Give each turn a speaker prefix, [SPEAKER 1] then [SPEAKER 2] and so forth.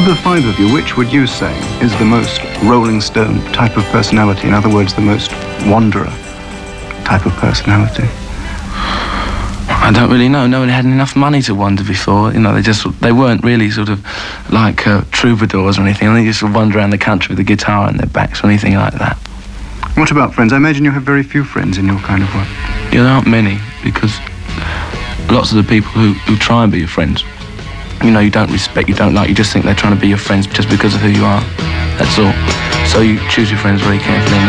[SPEAKER 1] Of the five of you, which would you say is the most Rolling Stone type of personality? In other words, the most wanderer type of personality?
[SPEAKER 2] I don't really know. No one had enough money to wander before. You know, they weren't really sort of like troubadours or anything. They just sort of wander around the country with a guitar on their backs or anything like that.
[SPEAKER 1] What about friends? I imagine you have very few friends in your kind of work.
[SPEAKER 2] Yeah, there aren't many, because lots of the people who try and be your friends, you know, you don't respect, you don't like, you just think they're trying to be your friends just because of who you are. That's all. So you choose your friends very carefully.